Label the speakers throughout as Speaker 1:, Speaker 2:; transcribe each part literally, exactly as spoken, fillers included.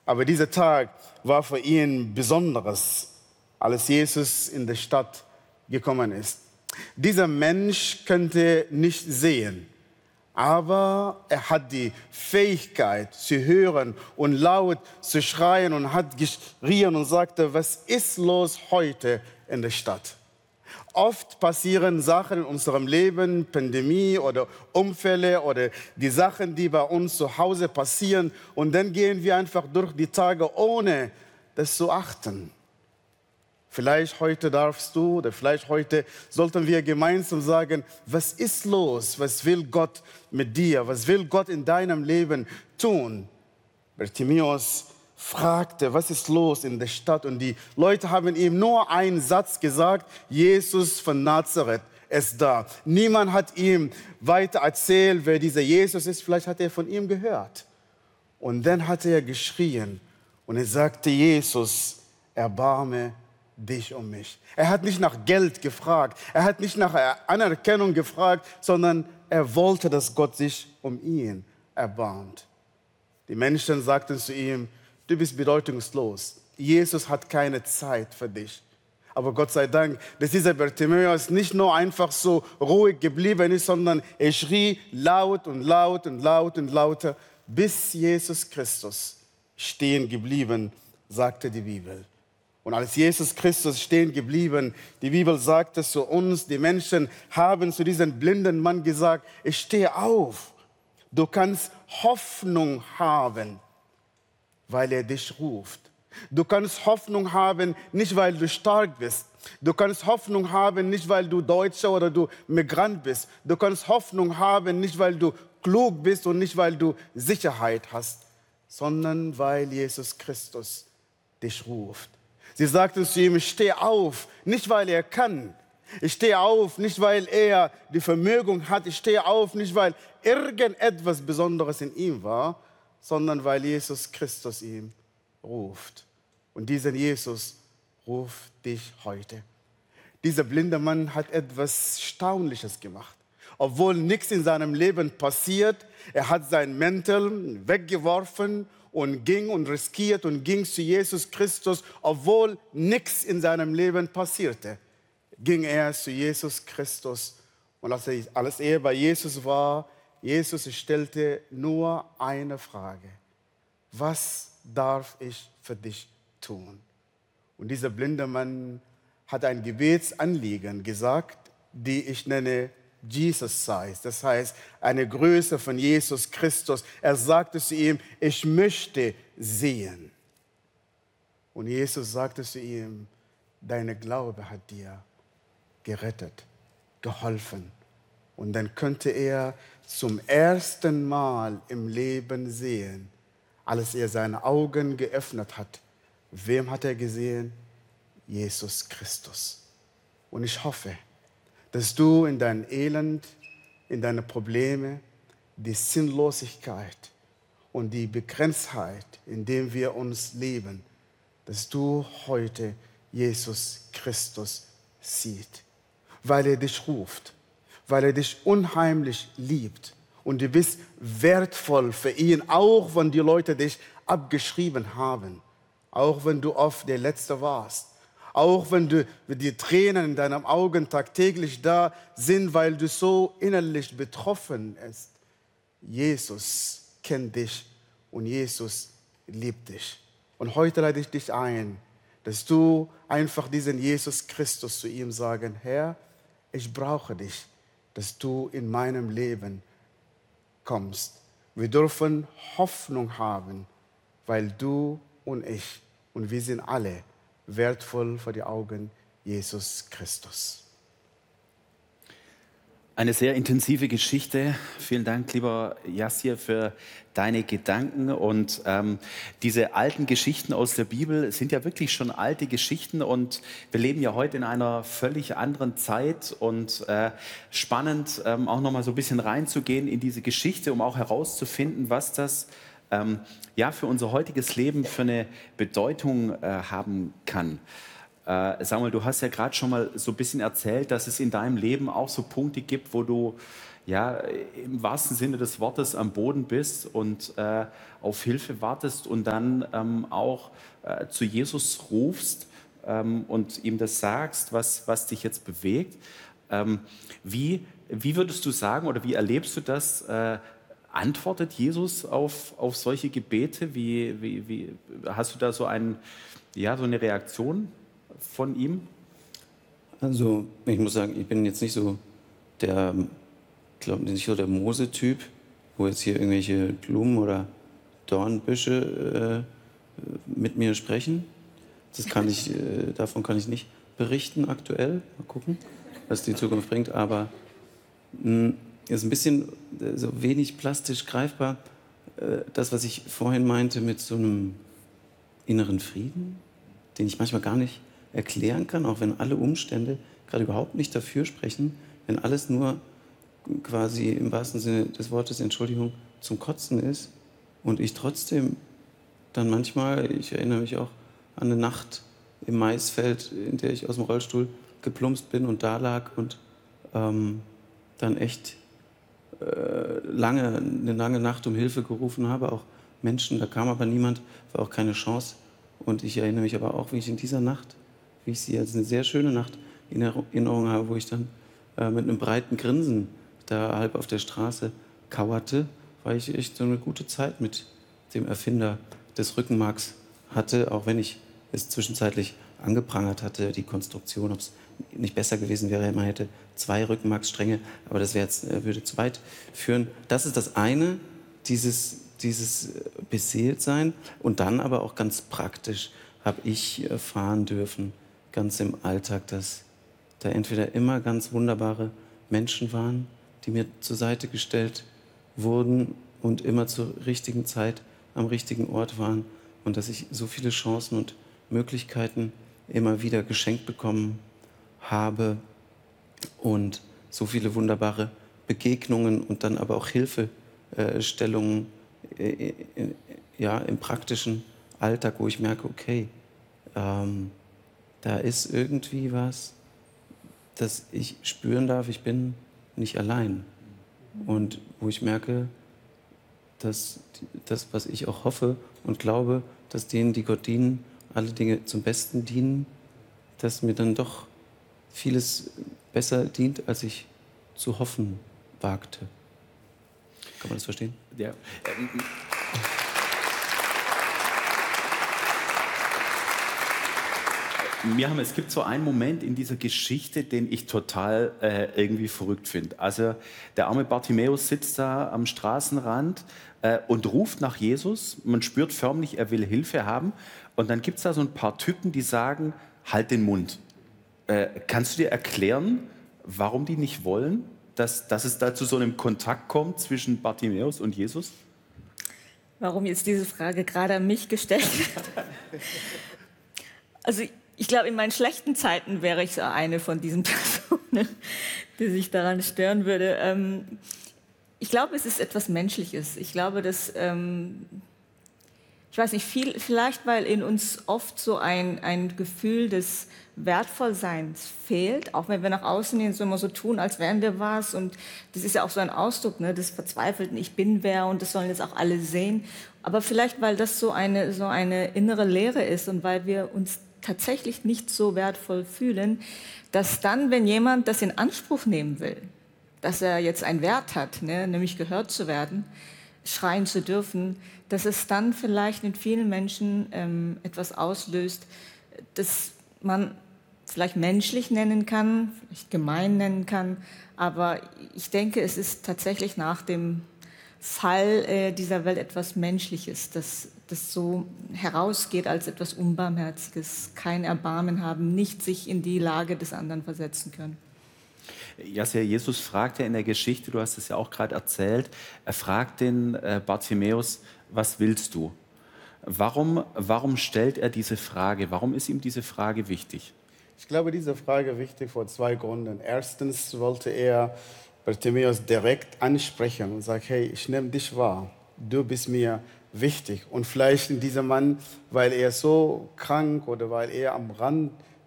Speaker 1: Aber dieser Tag war für ihn Besonderes, als Jesus in die Stadt gekommen ist. Dieser Mensch könnte nicht sehen, aber er hat die Fähigkeit zu hören und laut zu schreien und hat geschrien und sagte, was ist los heute in der Stadt? Oft passieren Sachen in unserem Leben, Pandemie oder Unfälle oder die Sachen, die bei uns zu Hause passieren. Und dann gehen wir einfach durch die Tage, ohne das zu achten. Vielleicht heute darfst du oder vielleicht heute sollten wir gemeinsam sagen, was ist los? Was will Gott mit dir? Was will Gott in deinem Leben tun? Bartimäus fragte, was ist los in der Stadt? Und die Leute haben ihm nur einen Satz gesagt, Jesus von Nazareth ist da. Niemand hat ihm weiter erzählt, wer dieser Jesus ist. Vielleicht hat er von ihm gehört. Und dann hat er geschrien und er sagte, Jesus, erbarme dich um mich. Er hat nicht nach Geld gefragt, er hat nicht nach Anerkennung gefragt, sondern er wollte, dass Gott sich um ihn erbarmt. Die Menschen sagten zu ihm, du bist bedeutungslos. Jesus hat keine Zeit für dich. Aber Gott sei Dank, dass dieser Bartimäus nicht nur einfach so ruhig geblieben ist, sondern er schrie laut und laut und laut und lauter, bis Jesus Christus stehen geblieben, sagte die Bibel. Und als Jesus Christus stehen geblieben, die Bibel sagt es zu uns, die Menschen haben zu diesem blinden Mann gesagt, ich stehe auf, du kannst Hoffnung haben, weil er dich ruft. Du kannst Hoffnung haben, nicht weil du stark bist. Du kannst Hoffnung haben, nicht weil du Deutscher oder du Migrant bist. Du kannst Hoffnung haben, nicht weil du klug bist und nicht weil du Sicherheit hast, sondern weil Jesus Christus dich ruft. Sie sagten zu ihm, ich stehe auf, nicht weil er kann. Ich stehe auf, nicht weil er die Vermögen hat. Ich stehe auf, nicht weil irgendetwas Besonderes in ihm war, sondern weil Jesus Christus ihn ruft. Und dieser Jesus ruft dich heute. Dieser blinde Mann hat etwas Erstaunliches gemacht. Obwohl nichts in seinem Leben passiert, er hat seinen Mantel weggeworfen und ging und riskiert und ging zu Jesus Christus, obwohl nichts in seinem Leben passierte, ging er zu Jesus Christus. Und als er, als er bei Jesus war, Jesus stellte nur eine Frage. Was darf ich für dich tun? Und dieser blinde Mann hat ein Gebetsanliegen gesagt, die ich nenne Jesus Size, das heißt eine Größe von Jesus Christus. Er sagte zu ihm, ich möchte sehen. Und Jesus sagte zu ihm, dein Glaube hat dir gerettet, geholfen. Und dann könnte er zum ersten Mal im Leben sehen, als er seine Augen geöffnet hat. Wem hat er gesehen? Jesus Christus. Und ich hoffe, dass du in deinem Elend, in deinen Problemen, die Sinnlosigkeit und die Begrenztheit, in der wir uns leben, dass du heute Jesus Christus siehst, weil er dich ruft, weil er dich unheimlich liebt und du bist wertvoll für ihn, auch wenn die Leute dich abgeschrieben haben, auch wenn du oft der Letzte warst. Auch wenn du, die Tränen in deinen Augen tagtäglich da sind, weil du so innerlich betroffen bist. Jesus kennt dich und Jesus liebt dich. Und heute lade ich dich ein, dass du einfach diesen Jesus Christus zu ihm sagen, Herr, ich brauche dich, dass du in meinem Leben kommst. Wir dürfen Hoffnung haben, weil du und ich und wir sind alle wertvoll vor die Augen Jesus Christus.
Speaker 2: Eine sehr intensive Geschichte. Vielen Dank, lieber Yassir, für deine Gedanken. Und ähm, diese alten Geschichten aus der Bibel sind ja wirklich schon alte Geschichten. Und wir leben ja heute in einer völlig anderen Zeit. Und äh, spannend, ähm, auch nochmal so ein bisschen reinzugehen in diese Geschichte, um auch herauszufinden, was das ähm, ja, für unser heutiges Leben für eine Bedeutung äh, haben kann. Äh, Samuel, du hast ja gerade schon mal so ein bisschen erzählt, dass es in deinem Leben auch so Punkte gibt, wo du ja, im wahrsten Sinne des Wortes am Boden bist und äh, auf Hilfe wartest und dann ähm, auch äh, zu Jesus rufst ähm, und ihm das sagst, was, was dich jetzt bewegt. Ähm, wie, wie würdest du sagen oder wie erlebst du das? Äh, antwortet Jesus auf, auf solche Gebete? Wie, wie, wie, hast du da so, ein, ja, so eine Reaktion von ihm?
Speaker 3: Also, ich muss sagen, ich bin jetzt nicht so der, ich glaube nicht so der Mose-Typ, wo jetzt hier irgendwelche Blumen oder Dornbüsche äh, mit mir sprechen. Das kann ich, äh, davon kann ich nicht berichten aktuell. Mal gucken, was die Zukunft bringt. Aber mh, ist ein bisschen äh, so wenig plastisch greifbar. Äh, das, was ich vorhin meinte mit so einem inneren Frieden, den ich manchmal gar nicht erklären kann, auch wenn alle Umstände gerade überhaupt nicht dafür sprechen, wenn alles nur quasi im wahrsten Sinne des Wortes, Entschuldigung, zum Kotzen ist und ich trotzdem dann manchmal, ich erinnere mich auch an eine Nacht im Maisfeld, in der ich aus dem Rollstuhl geplumpst bin und da lag und ähm, dann echt äh, lange, eine lange Nacht um Hilfe gerufen habe, auch Menschen, da kam aber niemand, war auch keine Chance. Und ich erinnere mich aber auch, wie ich in dieser Nacht, wie ich sie als eine sehr schöne Nacht in Erinnerung habe, wo ich dann äh, mit einem breiten Grinsen da halb auf der Straße kauerte, weil ich echt so eine gute Zeit mit dem Erfinder des Rückenmarks hatte, auch wenn ich es zwischenzeitlich angeprangert hatte, die Konstruktion, ob es nicht besser gewesen wäre, man hätte zwei Rückenmarksstränge, aber das wäre jetzt, äh, würde zu weit führen. Das ist das eine, dieses, dieses Beseeltsein. Und dann aber auch ganz praktisch habe ich erfahren dürfen, ganz im Alltag, dass da entweder immer ganz wunderbare Menschen waren, die mir zur Seite gestellt wurden und immer zur richtigen Zeit am richtigen Ort waren und dass ich so viele Chancen und Möglichkeiten immer wieder geschenkt bekommen habe und so viele wunderbare Begegnungen und dann aber auch Hilfestellungen äh, ja, im praktischen Alltag, wo ich merke, okay, ähm, da ist irgendwie was, das ich spüren darf, ich bin nicht allein. Und wo ich merke, dass das, was ich auch hoffe und glaube, dass denen, die Gott dienen, alle Dinge zum Besten dienen, dass mir dann doch vieles besser dient, als ich zu hoffen wagte. Kann man das verstehen?
Speaker 2: Ja. Ähm, Wir haben, es gibt so einen Moment in dieser Geschichte, den ich total äh, irgendwie verrückt finde. Also der arme Bartimäus sitzt da am Straßenrand äh, und ruft nach Jesus. Man spürt förmlich, er will Hilfe haben. Und dann gibt es da so ein paar Typen, die sagen, halt den Mund. Äh, kannst du dir erklären, warum die nicht wollen, dass, dass es da zu so einem Kontakt kommt zwischen Bartimäus und Jesus?
Speaker 4: Warum jetzt diese Frage gerade an mich gestellt? Also ich glaube, in meinen schlechten Zeiten wäre ich so eine von diesen Personen, die sich daran stören würde. Ähm, ich glaube, es ist etwas Menschliches. Ich glaube, dass, ähm, ich weiß nicht, viel, vielleicht weil in uns oft so ein, ein Gefühl des Wertvollseins fehlt, auch wenn wir nach außen hin so immer so tun, als wären wir was. Und das ist ja auch so ein Ausdruck, ne, des verzweifelten Ich bin wer und das sollen jetzt auch alle sehen. Aber vielleicht, weil das so eine, so eine innere Leere ist und weil wir uns tatsächlich nicht so wertvoll fühlen, dass dann, wenn jemand das in Anspruch nehmen will, dass er jetzt einen Wert hat, ne, nämlich gehört zu werden, schreien zu dürfen, dass es dann vielleicht in vielen Menschen ähm, etwas auslöst, das man vielleicht menschlich nennen kann, vielleicht gemein nennen kann, aber ich denke, es ist tatsächlich nach dem Fall äh, dieser Welt etwas Menschliches, das, das so herausgeht als etwas Unbarmherziges, kein Erbarmen haben, nicht sich in die Lage des anderen versetzen können.
Speaker 2: Ja, sehr, Jesus fragt ja in der Geschichte, du hast es ja auch gerade erzählt, er fragt den äh, Bartimäus, was willst du? Warum, warum stellt er diese Frage? Warum ist ihm diese Frage wichtig?
Speaker 1: Ich glaube, diese Frage ist wichtig vor zwei Gründen. Erstens wollte er Bartimäus direkt ansprechen und sagen, hey, ich nehme dich wahr, du bist mir wichtig. Und vielleicht in diesem Mann, weil er so krank oder weil er am Rand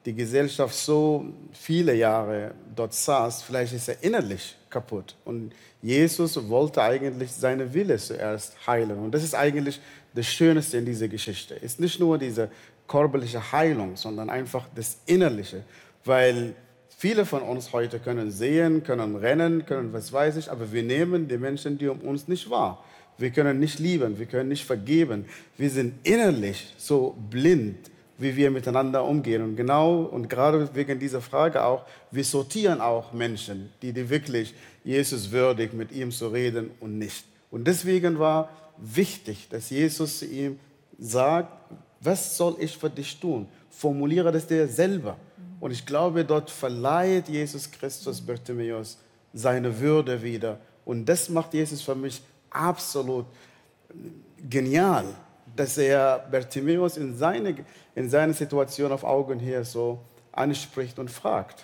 Speaker 1: die Gesellschaft so viele Jahre dort saß, vielleicht ist er innerlich kaputt. Und Jesus wollte eigentlich seine Wille zuerst heilen. Und das ist eigentlich das Schönste in dieser Geschichte. Es ist nicht nur diese körperliche Heilung, sondern einfach das Innerliche. Weil viele von uns heute können sehen, können rennen, können was weiß ich, aber wir nehmen die Menschen, die um uns nicht wahr. Wir können nicht lieben, wir können nicht vergeben. Wir sind innerlich so blind, wie wir miteinander umgehen. Und genau und gerade wegen dieser Frage auch, wir sortieren auch Menschen, die, die wirklich Jesus würdig mit ihm zu reden und nicht. Und deswegen war wichtig, dass Jesus zu ihm sagt, was soll ich für dich tun? Formuliere das dir selber. Und ich glaube, dort verleiht Jesus Christus Bartimäus seine Würde wieder. Und das macht Jesus für mich absolut genial, dass er Bartimäus in seine, in seine Situation auf Augenhöhe so anspricht und fragt.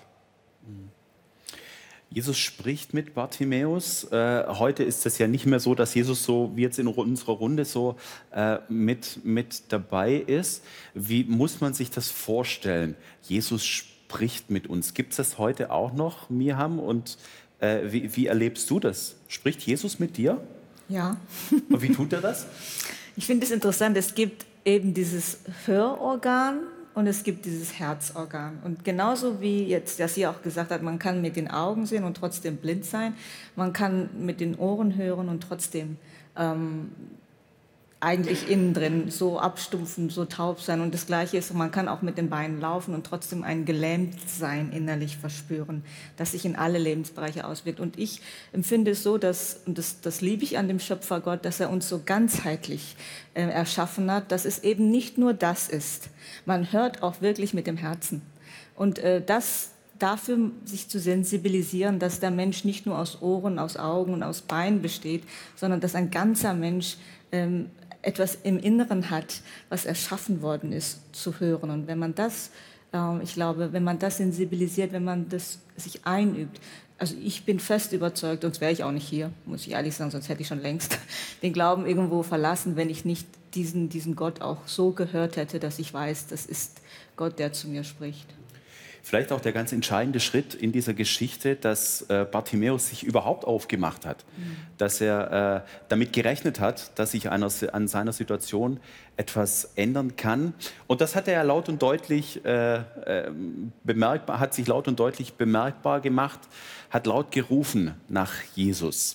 Speaker 2: Jesus spricht mit Bartimäus. Äh, heute ist es ja nicht mehr so, dass Jesus so wie jetzt in unserer Runde so äh, mit, mit dabei ist. Wie muss man sich das vorstellen? Jesus spricht mit uns. Gibt es das heute auch noch, Miham? Und äh, wie, wie erlebst du das? Spricht Jesus mit dir?
Speaker 4: Ja.
Speaker 2: Und wie tut er das?
Speaker 4: Ich finde es interessant, es gibt eben dieses Hörorgan und es gibt dieses Herzorgan. Und genauso wie jetzt, dass sie auch gesagt hat, man kann mit den Augen sehen und trotzdem blind sein, man kann mit den Ohren hören und trotzdem ähm, eigentlich innen drin so abstumpfen, so taub sein. Und das Gleiche ist, man kann auch mit den Beinen laufen und trotzdem ein Gelähmtsein innerlich verspüren, das sich in alle Lebensbereiche auswirkt. Und ich empfinde es so, dass, und das, das liebe ich an dem Schöpfer Gott, dass er uns so ganzheitlich äh, erschaffen hat, dass es eben nicht nur das ist. Man hört auch wirklich mit dem Herzen. Und äh, das dafür sich zu sensibilisieren, dass der Mensch nicht nur aus Ohren, aus Augen und aus Beinen besteht, sondern dass ein ganzer Mensch ähm, etwas im Inneren hat, was erschaffen worden ist, zu hören. Und wenn man das, äh, ich glaube, wenn man das sensibilisiert, wenn man das sich einübt, also ich bin fest überzeugt, sonst wäre ich auch nicht hier, muss ich ehrlich sagen, sonst hätte ich schon längst den Glauben irgendwo verlassen, wenn ich nicht diesen, diesen Gott auch so gehört hätte, dass ich weiß, das ist Gott, der zu mir spricht.
Speaker 2: Vielleicht auch der ganz entscheidende Schritt in dieser Geschichte, dass äh, Bartimäus sich überhaupt aufgemacht hat, mhm. dass er äh, damit gerechnet hat, dass sich einer, an seiner Situation etwas ändern kann. Und das hat er ja laut und deutlich äh, äh, bemerkbar, hat sich laut und deutlich bemerkbar gemacht, hat laut gerufen nach Jesus.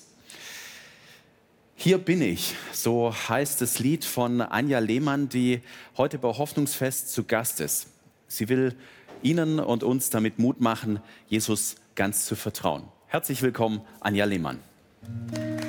Speaker 2: Hier bin ich, so heißt das Lied von Anja Lehmann, die heute bei Hoffnungsfest zu Gast ist. Sie will Ihnen und uns damit Mut machen, Jesus ganz zu vertrauen. Herzlich willkommen, Anja Lehmann.